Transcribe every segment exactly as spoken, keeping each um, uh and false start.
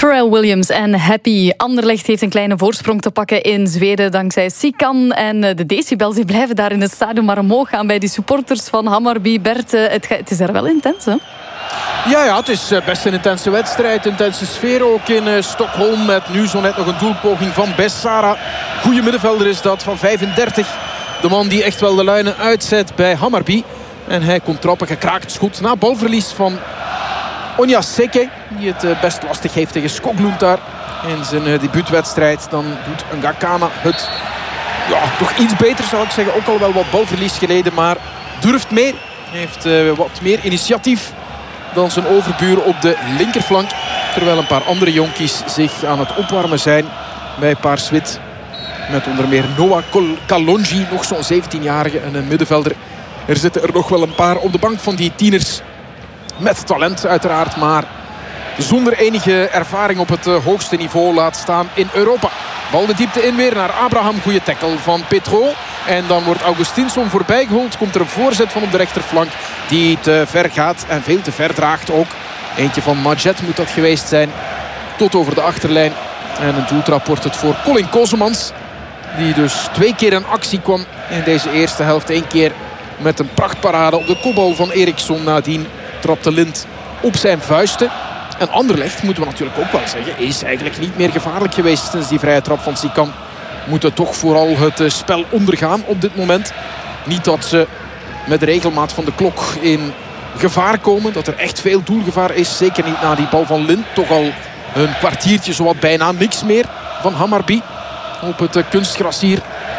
Pharrell Williams en Happy. Anderlecht heeft een kleine voorsprong te pakken in Zweden dankzij Sikan. En de decibels die blijven daar in het stadion maar omhoog gaan bij die supporters van Hammarby. Bert, het, het is er wel intens, hè? Ja, ja, het is best een intense wedstrijd. Intense sfeer ook in uh, Stockholm. Met nu zo net nog een doelpoging van Bessara. Goeie middenvelder is dat van vijfendertig. De man die echt wel de lijnen uitzet bij Hammarby. En hij komt trappen, gekraakt schot na balverlies van Onyaseke. Die het uh, best lastig heeft tegen Skoglund daar. In zijn uh, debuutwedstrijd. Dan doet Ngakana het ja, toch iets beter, zou ik zeggen. Ook al wel wat balverlies geleden, maar durft meer. Hij heeft uh, wat meer initiatief dan zijn overbuur op de linkerflank. Terwijl een paar andere jonkies zich aan het opwarmen zijn bij Paarswit. Met onder meer Noah Kalonji, nog zo'n zeventienjarige en een middenvelder. Er zitten er nog wel een paar op de bank van die tieners. Met talent uiteraard, maar zonder enige ervaring op het hoogste niveau, laat staan in Europa. Bal de diepte in weer naar Abraham. Goede tackle van Petro. En dan wordt Augustinsson voorbij gehold. Komt er een voorzet van op de rechterflank die te ver gaat en veel te ver draagt ook. Eentje van Majet moet dat geweest zijn. Tot over de achterlijn. En een doeltrap wordt het voor Colin Kosemans. Die dus twee keer in actie kwam in deze eerste helft. Eén keer met een prachtparade op de kopbal van Eriksson. Nadien trapte Lind op zijn vuisten. En Anderlecht, moeten we natuurlijk ook wel zeggen, is eigenlijk niet meer gevaarlijk geweest sinds die vrije trap van Sikan. Moeten toch vooral het spel ondergaan op dit moment. Niet dat ze met de regelmaat van de klok in gevaar komen. Dat er echt veel doelgevaar is. Zeker niet na die bal van Lind. Toch al een kwartiertje, zowat bijna niks meer van Hammarby op het kunstgras hier.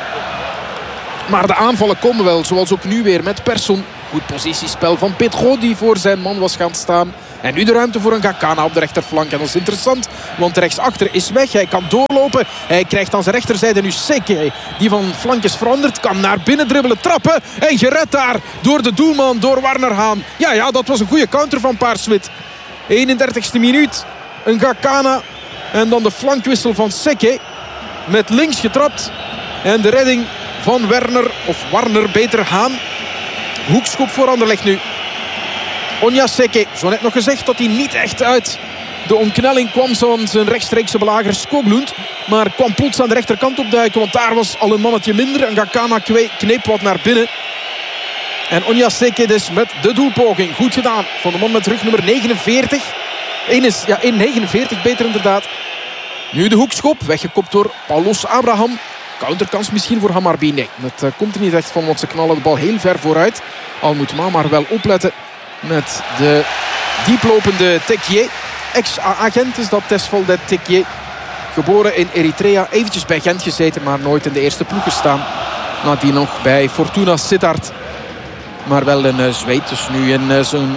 Maar de aanvallen komen wel, zoals ook nu weer met Persson. Goed positiespel van Petro die voor zijn man was gaan staan. En nu de ruimte voor een Ngakana op de rechterflank. En dat is interessant, want rechtsachter is weg. Hij kan doorlopen. Hij krijgt aan zijn rechterzijde nu Seke, die van flank is veranderd. Kan naar binnen dribbelen, trappen. En gered daar door de doelman, door Warner Haan. Ja, ja, dat was een goede counter van Paarswit. eenendertigste minuut. Een Ngakana. En dan de flankwissel van Seke. Met links getrapt. En de redding van Werner, of Warner beter, Haan. Hoekschop voor Anderlecht nu. Onyaseke, zo net nog gezegd dat hij niet echt uit de omknelling kwam van zijn rechtstreekse belager Skoglund. Maar kwam plots aan de rechterkant opduiken, want daar was al een mannetje minder. En Ngakana kneep wat naar binnen. En Onyaseke dus met de doelpoging. Goed gedaan van de man met rug nummer negenenveertig. één is, ja, één negenenveertig beter inderdaad. Nu de hoekschop, weggekopt door Paulos Abraham. Counterkans misschien voor Hammarby. Nee, dat uh, komt er niet echt van, want ze knallen de bal heel ver vooruit. Al moet maar wel opletten met de dieplopende Tekié. Ex-agent is dat, Tesfaldet Tekié. Geboren in Eritrea, eventjes bij Gent gezeten, maar nooit in de eerste ploeg gestaan. Nadien nog bij Fortuna Sittard. Maar wel in uh, Zweed, dus nu in uh, zijn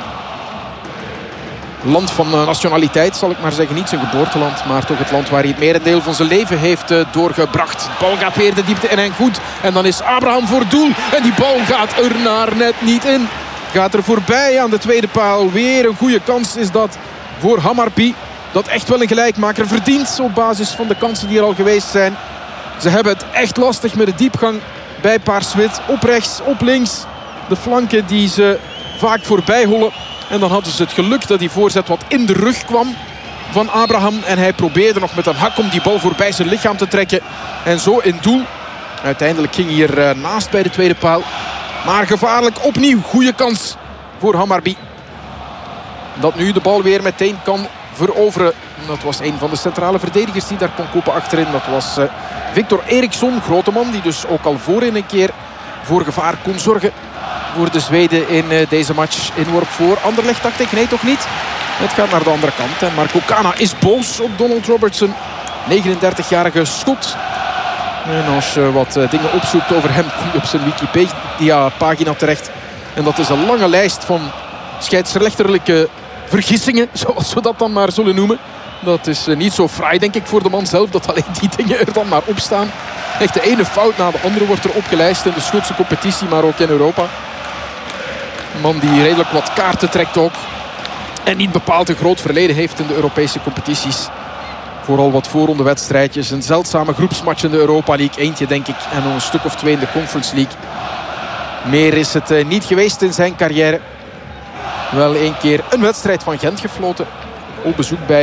land van uh, nationaliteit, zal ik maar zeggen. Niet zijn geboorteland, maar toch het land waar hij het merendeel van zijn leven heeft uh, doorgebracht. De bal gaat weer de diepte in en goed. En dan is Abraham voor doel. En die bal gaat er naar net niet in. Gaat er voorbij aan de tweede paal. Weer een goede kans is dat voor Hammarby. Dat echt wel een gelijkmaker verdient op basis van de kansen die er al geweest zijn. Ze hebben het echt lastig met de diepgang bij Paarswit. Op rechts, op links. De flanken die ze vaak voorbij hollen. En dan hadden ze het geluk dat die voorzet wat in de rug kwam van Abraham. En hij probeerde nog met een hak om die bal voorbij zijn lichaam te trekken. En zo in doel. Uiteindelijk ging hij hier naast bij de tweede paal. Maar gevaarlijk opnieuw. Goede kans voor Hammarby. Dat nu de bal weer meteen kan veroveren. Dat was een van de centrale verdedigers die daar kon kopen achterin. Dat was uh, Victor Eriksson. Grote man die dus ook al voorin een keer voor gevaar kon zorgen. Voor de Zweden in uh, deze match. Inworp voor Anderlecht, dacht ik. Nee, toch niet. Het gaat naar de andere kant. En Marco Kana is boos op Donald Robertson. negenendertigjarige Schot. En als je wat uh, dingen opzoekt over hem, kom je op zijn Wikipedia-pagina terecht. En dat is een lange lijst van scheidsrechterlijke vergissingen, zoals we dat dan maar zullen noemen. Dat is uh, niet zo fraai, denk ik, voor de man zelf, dat alleen die dingen er dan maar op staan. Echt de ene fout na de andere wordt er opgelijst in de Schotse competitie, maar ook in Europa. Een man die redelijk wat kaarten trekt ook. En niet bepaald een groot verleden heeft in de Europese competities. Vooral wat voorrondewedstrijdjes. Een zeldzame groepsmatch in de Europa League. Eentje, denk ik. En nog een stuk of twee in de Conference League. Meer is het uh, niet geweest in zijn carrière. Wel één keer een wedstrijd van Gent gefloten. Op bezoek bij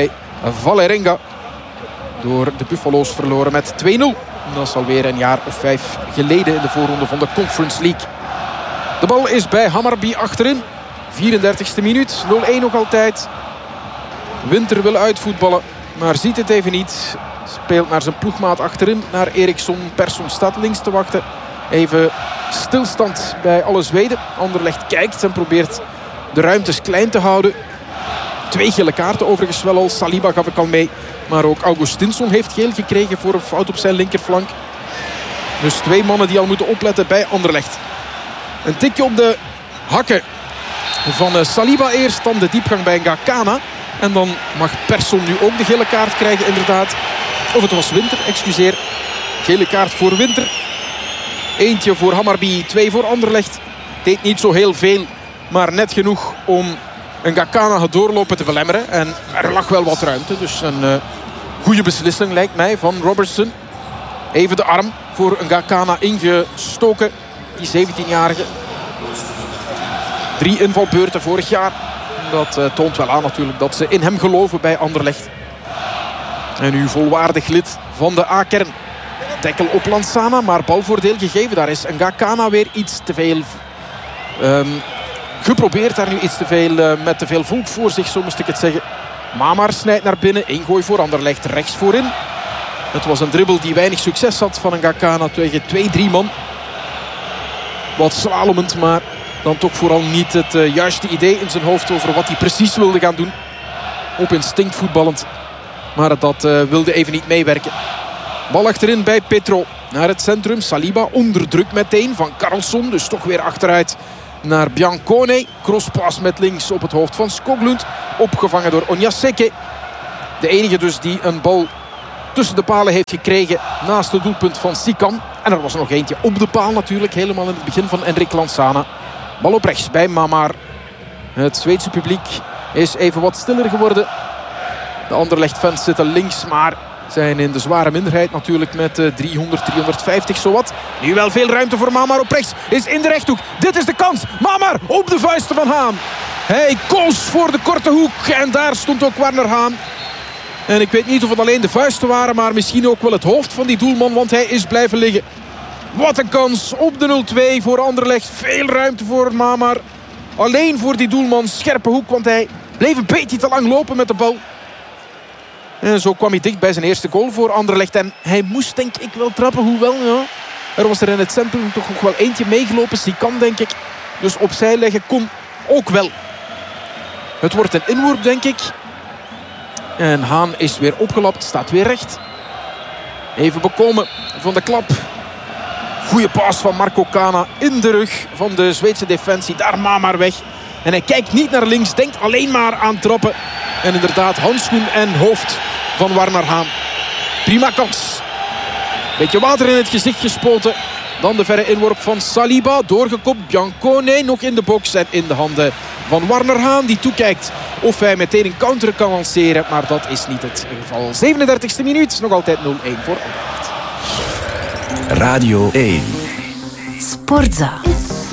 Vålerenga. Door de Buffalo's verloren met twee nul. Dat is alweer een jaar of vijf geleden in de voorronde van de Conference League. De bal is bij Hammarby achterin. vierendertigste minuut. nul één nog altijd. Winter wil uitvoetballen, maar ziet het even niet. Speelt naar zijn ploegmaat achterin. Naar Eriksson. Persson staat links te wachten. Even stilstand bij alle Zweden. Anderlecht kijkt en probeert de ruimtes klein te houden. Twee gele kaarten overigens wel al. Saliba gaf ik al mee. Maar ook Augustinsson heeft geel gekregen voor een fout op zijn linkerflank. Dus twee mannen die al moeten opletten bij Anderlecht. Een tikje op de hakken van Saliba eerst. Dan de diepgang bij Ngakana. En dan mag Persson nu ook de gele kaart krijgen inderdaad. Of het was Winter, excuseer. Gele kaart voor Winter. Eentje voor Hammarby, twee voor Anderlecht. Deed niet zo heel veel, maar net genoeg om Ngakana het doorlopen te belemmeren. En er lag wel wat ruimte, dus een uh, goede beslissing lijkt mij van Robertson. Even de arm voor Ngakana ingestoken, die zeventienjarige. Drie invalbeurten vorig jaar. Dat uh, toont wel aan natuurlijk dat ze in hem geloven bij Anderlecht. En nu volwaardig lid van de A-kern. Tackle op Lansana, maar balvoordeel gegeven. Daar is Ngakana weer iets te veel um, geprobeerd. Daar nu iets te veel uh, met te veel volk voor zich, zo moest ik het zeggen. Mamar snijdt naar binnen. Ingooi voor Anderlecht rechts voorin. Het was een dribbel die weinig succes had van Ngakana tegen twee drie man. Wat slalomend, maar dan toch vooral niet het uh, juiste idee in zijn hoofd over wat hij precies wilde gaan doen. Op instinct voetballend. Maar dat uh, wilde even niet meewerken. Bal achterin bij Petro. Naar het centrum. Saliba onder druk meteen van Karlsson. Dus toch weer achteruit naar Biancone. Crosspas met links op het hoofd van Skoglund. Opgevangen door Onyaseke. De enige dus die een bal tussen de palen heeft gekregen naast het doelpunt van Sikan. En er was er nog eentje op de paal natuurlijk. Helemaal in het begin van Enric Lansana. Bal op rechts bij Mamar. Het Zweedse publiek is even wat stiller geworden. De Anderlecht-fans zitten links, maar zijn in de zware minderheid natuurlijk met driehonderd, driehonderdvijftig zowat. Nu wel veel ruimte voor Mamar op rechts. Is in de rechthoek. Dit is de kans. Mamar op de vuisten van Haan. Hij koos voor de korte hoek. En daar stond ook Warner Haan. En ik weet niet of het alleen de vuisten waren, maar misschien ook wel het hoofd van die doelman. Want hij is blijven liggen. Wat een kans op de nul twee voor Anderlecht. Veel ruimte voor Mamar. Alleen voor die doelman. Scherpe hoek, want hij bleef een beetje te lang lopen met de bal. En zo kwam hij dicht bij zijn eerste goal voor Anderlecht. En hij moest denk ik wel trappen, hoewel ja. Er was er in het centrum toch nog wel eentje meegelopen. Sikan denk ik. Dus opzij leggen kon ook wel. Het wordt een inworp denk ik. En Haan is weer opgelapt. Staat weer recht. Even bekomen van de klap. Goeie paas van Marco Kana in de rug van de Zweedse defensie. Daar Mamar weg. En hij kijkt niet naar links. Denkt alleen maar aan trappen. En inderdaad handschoen en hoofd van Warner Haan. Prima kans. Beetje water in het gezicht gespoten. Dan de verre inworp van Saliba. Doorgekopt. Biancone nog in de box. En in de handen van Warner Haan. Die toekijkt of hij meteen een counter kan lanceren. Maar dat is niet het geval. zevenendertigste minuut. Nog altijd nul één voor Anderlecht. Radio één. Sportza.